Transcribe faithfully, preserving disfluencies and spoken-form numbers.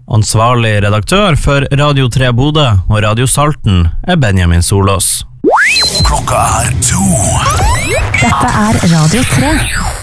Ansvarlig redaktør for Radio tre Bodø og Radio Salten er Benjamin Solås. Klokka er to. Dette er Radio tre.